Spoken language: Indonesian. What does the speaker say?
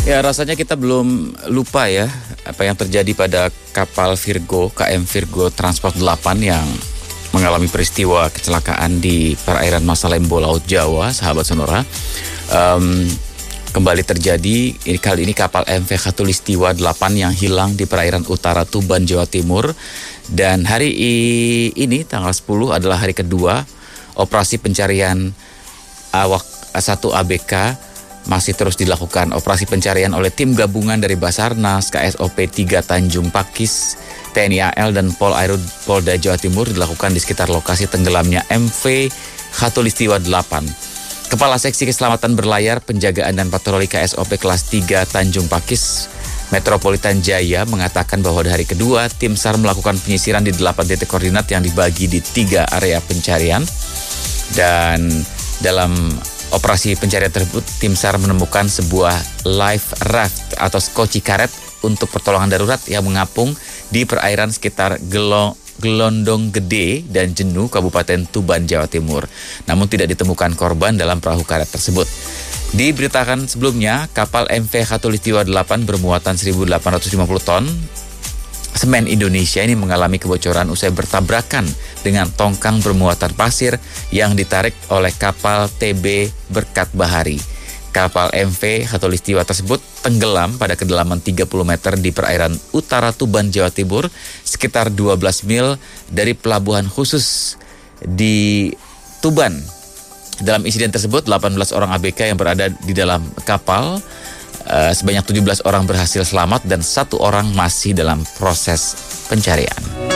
Ya, rasanya kita belum lupa ya apa yang terjadi pada kapal Virgo, KM Virgo Transport 8 yang mengalami peristiwa kecelakaan di perairan Masalembo, Laut Jawa, sahabat Sonora. Kembali terjadi, kali ini kapal MV Khatulistiwa 8 yang hilang di perairan utara Tuban, Jawa Timur. Dan hari ini, tanggal 10 adalah hari kedua operasi pencarian awak 1 ABK masih terus dilakukan. Operasi pencarian oleh tim gabungan dari Basarnas, KSOP 3 Tanjung Pakis, TNI AL dan Polda Jawa Timur dilakukan di sekitar lokasi tenggelamnya MV Khatulistiwa 8. Kepala Seksi Keselamatan Berlayar, Penjagaan dan Patroli KSOP kelas 3 Tanjung Pakis, Metropolitan Jaya mengatakan bahwa di hari kedua tim SAR melakukan penyisiran di 8 titik koordinat yang dibagi di 3 area pencarian. Dan dalam operasi pencarian tersebut, tim SAR menemukan sebuah life raft atau skoci karet untuk pertolongan darurat yang mengapung di perairan sekitar Gelondong Gede dan Jenuh, Kabupaten Tuban, Jawa Timur. Namun tidak ditemukan korban dalam perahu karet tersebut. Diberitakan sebelumnya, kapal MV Khatulistiwa 8 bermuatan 1.850 ton semen Indonesia ini mengalami kebocoran usai bertabrakan dengan tongkang bermuatan pasir yang ditarik oleh kapal TB Berkat Bahari. Kapal MV Khatulistiwa tersebut tenggelam pada kedalaman 30 meter di perairan utara Tuban, Jawa Timur, sekitar 12 mil dari pelabuhan khusus di Tuban. Dalam insiden tersebut, 18 orang ABK yang berada di dalam kapal, sebanyak 17 orang berhasil selamat dan 1 orang masih dalam proses pencarian.